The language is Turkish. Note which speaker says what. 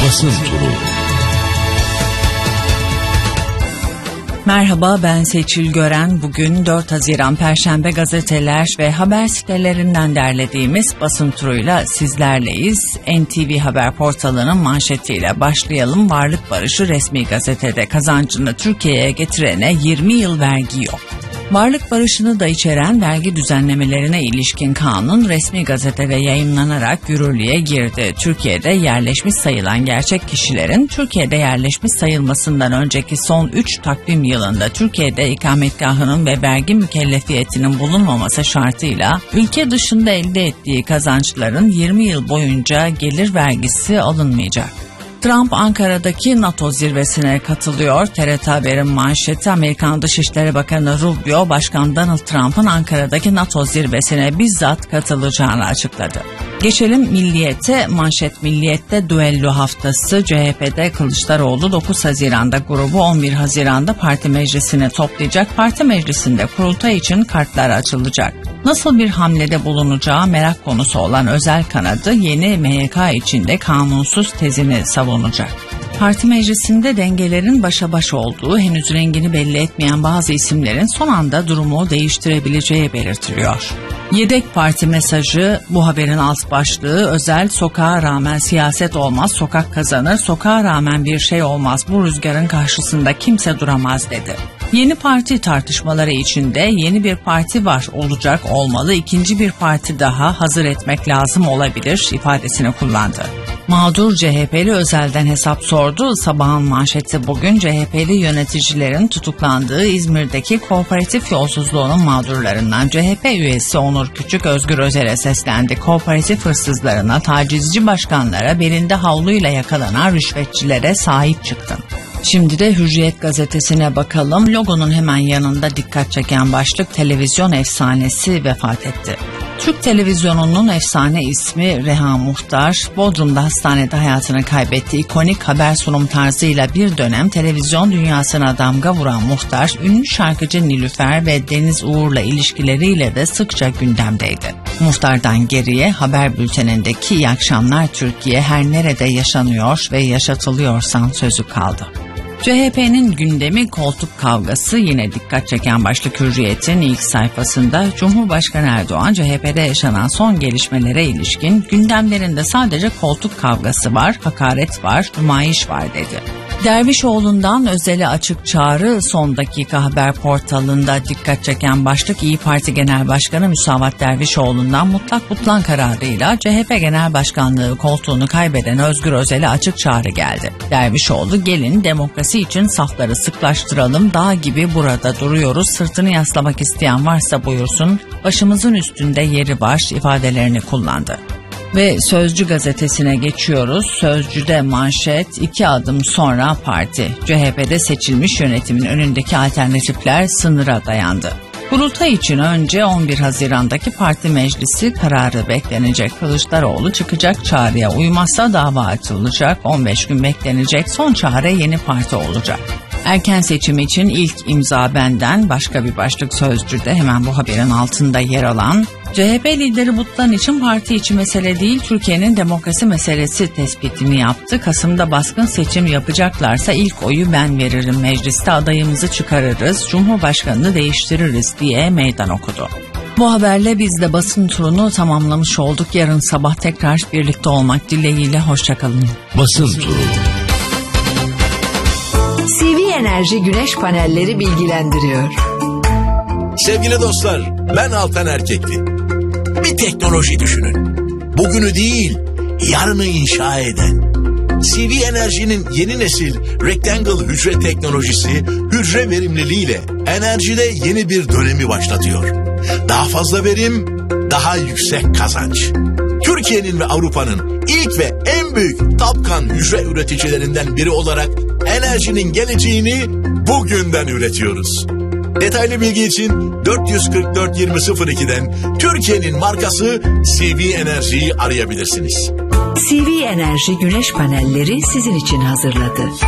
Speaker 1: Basın Turu.
Speaker 2: Merhaba, ben Seçil Gören. Bugün 4 Haziran Perşembe gazeteler ve haber sitelerinden derlediğimiz basın turuyla sizlerleyiz. NTV Haber portalının manşetiyle başlayalım. Varlık barışı resmi gazetede kazancını Türkiye'ye getirene 20 yıl vergi yok. Varlık barışını da içeren vergi düzenlemelerine ilişkin kanun resmi gazetede yayımlanarak yürürlüğe girdi. Türkiye'de yerleşmiş sayılan gerçek kişilerin Türkiye'de yerleşmiş sayılmasından önceki son 3 takvim yılında Türkiye'de ikametgahının ve vergi mükellefiyetinin bulunmaması şartıyla ülke dışında elde ettiği kazançların 20 yıl boyunca gelir vergisi alınmayacak. Trump Ankara'daki NATO zirvesine katılıyor. TRT Haber'in manşeti, Amerikan Dışişleri Bakanı Rubio, Başkan Donald Trump'ın Ankara'daki NATO zirvesine bizzat katılacağını açıkladı. Geçelim Milliyet'e. Manşet Milliyet'te düello haftası. CHP'de Kılıçdaroğlu 9 Haziran'da grubu 11 Haziran'da parti meclisine toplayacak. Parti meclisinde kurultay için kartlar açılacak. Nasıl bir hamlede bulunacağı merak konusu olan özel kanadı yeni MYK içinde kanunsuz tezini savunacak. Parti meclisinde dengelerin başa baş olduğu, henüz rengini belli etmeyen bazı isimlerin son anda durumu değiştirebileceği belirtiliyor. Yedek parti mesajı bu haberin alt başlığı. Özel, sokağa rağmen siyaset olmaz, sokak kazanır, sokağa rağmen bir şey olmaz, bu rüzgarın karşısında kimse duramaz dedi. Yeni parti tartışmaları içinde yeni bir parti var, olacak, olmalı, ikinci bir parti daha hazır etmek lazım olabilir ifadesini kullandı. Mağdur CHP'li Özel'den hesap sordu. Sabahın manşeti bugün CHP'li yöneticilerin tutuklandığı İzmir'deki kooperatif yolsuzluğunun mağdurlarından CHP üyesi Onur Küçük Özgür Özel'e seslendi. Kooperatif hırsızlarına, tacizci başkanlara, belinde havluyla yakalanan rüşvetçilere sahip çıktım. Şimdi de Hürriyet gazetesine bakalım. Logonun hemen yanında dikkat çeken başlık, televizyon efsanesi vefat etti. Türk televizyonunun efsane ismi Reha Muhtar, Bodrum'da hastanede hayatını kaybetti. İkonik haber sunum tarzıyla bir dönem televizyon dünyasına damga vuran Muhtar, ünlü şarkıcı Nilüfer ve Deniz Uğur'la ilişkileriyle de sıkça gündemdeydi. Muhtar'dan geriye haber bültenindeki "İyi akşamlar Türkiye, her nerede yaşanıyor ve yaşatılıyorsan" sözü kaldı. CHP'nin gündemi koltuk kavgası, yine dikkat çeken başlık Hürriyet'in ilk sayfasında. Cumhurbaşkanı Erdoğan, CHP'de yaşanan son gelişmelere ilişkin gündemlerinde sadece koltuk kavgası var, hakaret var, nümayiş var dedi. Dervişoğlu'ndan Özel'e açık çağrı son dakika haber portalında dikkat çeken başlık. İyi Parti Genel Başkanı Müsavat Dervişoğlu'ndan mutlak butlan kararıyla CHP Genel Başkanlığı koltuğunu kaybeden Özgür Özel'e açık çağrı geldi. Dervişoğlu, gelin demokrasi için safları sıklaştıralım, dağ gibi burada duruyoruz, sırtını yaslamak isteyen varsa buyursun, başımızın üstünde yeri var ifadelerini kullandı. Ve Sözcü gazetesine geçiyoruz. Sözcü'de manşet, 2 adım sonra parti. CHP'de seçilmiş yönetimin önündeki alternatifler sınıra dayandı. Kurultay için önce 11 Haziran'daki parti meclisi kararı beklenecek. Kılıçdaroğlu çıkacak, çağrıya uymazsa dava açılacak. 15 gün beklenecek, son çare yeni parti olacak. Erken seçim için ilk imza benden, başka bir başlık Sözcü'de hemen bu haberin altında yer alan. CHP lideri Butlan için parti içi mesele değil, Türkiye'nin demokrasi meselesi tespitini yaptı. Kasım'da baskın seçim yapacaklarsa ilk oyu ben veririm, mecliste adayımızı çıkarırız, Cumhurbaşkanını değiştiririz diye meydan okudu. Bu haberle biz de basın turunu tamamlamış olduk. Yarın sabah tekrar birlikte olmak dileğiyle, hoşçakalın.
Speaker 1: Basın Turu.
Speaker 3: CV Enerji Güneş Panelleri bilgilendiriyor.
Speaker 4: Sevgili dostlar, ben Altan Erkekli. Bir teknoloji düşünün. Bugünü değil, yarını inşa eden. CV Enerji'nin yeni nesil Rectangle hücre teknolojisi, hücre verimliliğiyle enerjide yeni bir dönemi başlatıyor. Daha fazla verim, daha yüksek kazanç. Türkiye'nin ve Avrupa'nın ilk ve en büyük Tapkan hücre üreticilerinden biri olarak enerjinin geleceğini bugünden üretiyoruz. Detaylı bilgi için 444 2002'den Türkiye'nin markası CV Enerji'yi arayabilirsiniz.
Speaker 3: CV Enerji Güneş Panelleri sizin için hazırladı.